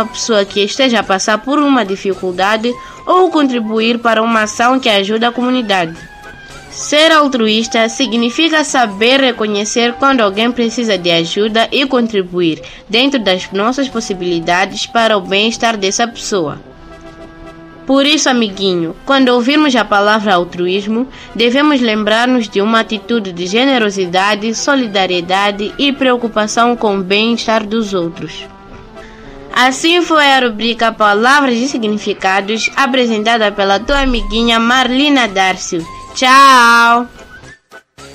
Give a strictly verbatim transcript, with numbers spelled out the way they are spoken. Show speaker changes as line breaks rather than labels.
uma pessoa que esteja a passar por uma dificuldade ou contribuir para uma ação que ajuda a comunidade. Ser altruísta significa saber reconhecer quando alguém precisa de ajuda e contribuir dentro das nossas possibilidades para o bem-estar dessa pessoa. Por isso, amiguinho, quando ouvirmos a palavra altruísmo, devemos lembrar-nos de uma atitude de generosidade, solidariedade e preocupação com o bem-estar dos outros. Assim foi a rubrica Palavras e Significados, apresentada pela tua amiguinha Marlina Dárcio. Tchau!